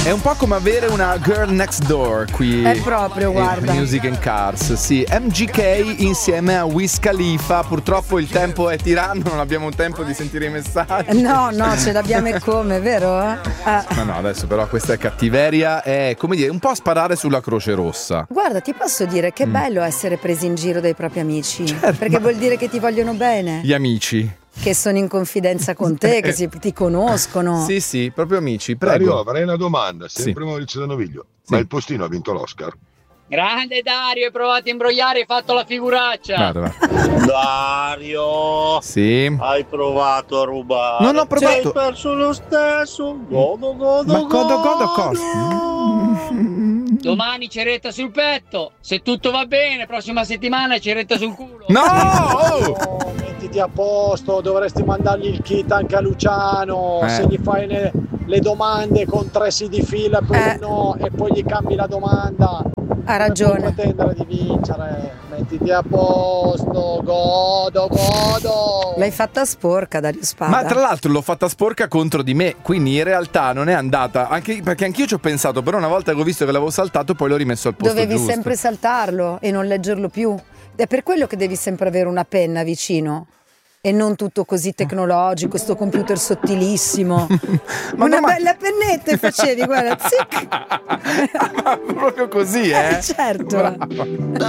È un po' come avere una girl next door qui. È proprio, guarda. Music and Cars, sì. MGK insieme a Wiz Khalifa. Purtroppo il tempo è tiranno, non abbiamo tempo di sentire i messaggi. No, ce l'abbiamo e come, vero? No, adesso però questa è cattiveria, è come dire, un po' sparare sulla Croce Rossa. Guarda, ti posso dire che è bello essere presi in giro dai propri amici, Certo, perché vuol dire che ti vogliono bene. Gli amici. Che sono in confidenza con te, che ti conoscono. Sì, proprio amici, prego. Dario, avrei una domanda, sempre Maurizio da Noviglio. Sì. Ma il postino ha vinto l'Oscar? Grande Dario, hai provato a imbrogliare e hai fatto la figuraccia. Guarda. Dario, sì. Hai provato a rubare. Non ho provato. Hai perso lo stesso. Godo. Ma godo cosa? Domani ceretta sul petto. Se tutto va bene, prossima settimana ceretta sul culo. No! Oh, mettiti a posto, dovresti mandargli il kit anche a Luciano. Se gli fai le domande con 3 sì di fila e poi no, e poi gli cambi la domanda. Ha ragione. Non pretendere di vincere, mettiti a posto, godo. L'hai fatta sporca, Dario Spada. Ma tra l'altro l'ho fatta sporca contro di me, quindi in realtà non è andata, anche perché anch'io ci ho pensato, però una volta che ho visto che l'avevo saltato poi l'ho rimesso al posto Dovevi giusto. sempre saltarlo e non leggerlo più. È per quello che devi sempre avere una penna vicino. E non tutto così tecnologico, sto computer sottilissimo. Una bella pennetta e facevi, guarda, zic. Proprio così, Certo. Bravo.